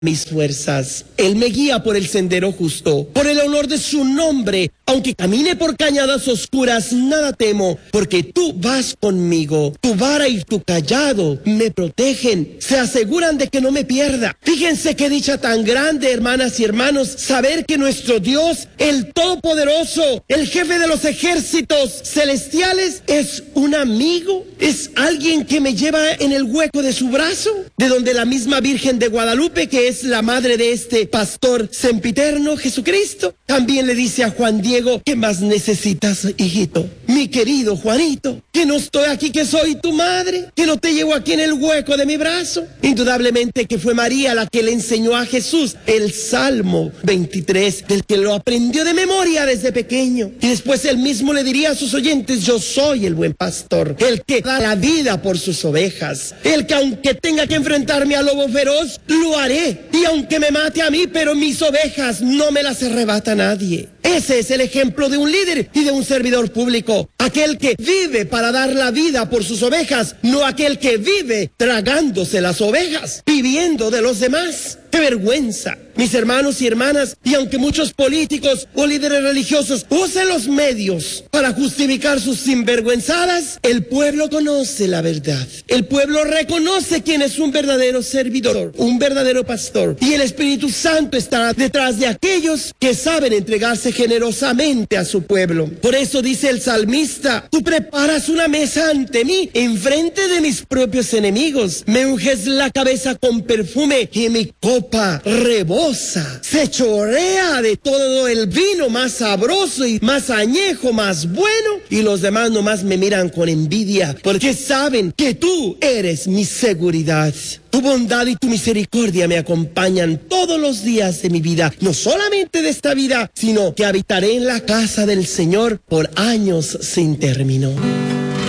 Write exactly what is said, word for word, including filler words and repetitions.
mis fuerzas. Él me guía por el sendero justo, por el honor de su nombre. Aunque camine por cañadas oscuras, nada temo, porque tú vas conmigo. Tu vara y tu cayado me protegen, se aseguran de que no me pierda. Fíjense qué dicha tan grande, hermanas y hermanos, saber que nuestro Dios, el Todopoderoso, el jefe de los ejércitos celestiales, es un amigo, es alguien que me lleva en el hueco de su brazo, de donde la misma Virgen de Guadalupe, que es la madre de este pastor sempiterno Jesucristo, también le dice a Juan Diego: ¿qué más necesitas, hijito? Mi querido Juanito, que no estoy aquí, que soy tu madre, que no te llevo aquí en el hueco de mi brazo. Indudablemente que fue María la que le enseñó a Jesús el Salmo veintitrés, del que lo aprendió de memoria desde pequeño. Y después él mismo le diría a sus oyentes: yo soy el buen pastor, el que da la vida por sus ovejas, el que aunque tenga que enfrentarme al lobo feroz, lo haré. Y aunque me mate a mí, pero mis ovejas no me las arrebata nadie. Ese es el ejemplo de un líder y de un servidor público. Aquel que vive para dar la vida por sus ovejas, no aquel que vive tragándose las ovejas, viviendo de los demás. ¡Qué vergüenza! Mis hermanos y hermanas, y aunque muchos políticos o líderes religiosos usen los medios para justificar sus sinvergüenzadas, el pueblo conoce la verdad. El pueblo reconoce quién es un verdadero servidor, un verdadero pastor. Y el Espíritu Santo estará detrás de aquellos que saben entregarse generosamente a su pueblo. Por eso dice el salmista: tú preparas una mesa ante mí, enfrente de mis propios enemigos. Me unges la cabeza con perfume y mi copa rebosa. Se chorrea de todo el vino más sabroso y más añejo, más bueno. Y los demás nomás me miran con envidia, porque saben que tú eres mi seguridad. Tu bondad y tu misericordia me acompañan todos los días de mi vida. No solamente de esta vida, sino que habitaré en la casa del Señor por años sin término.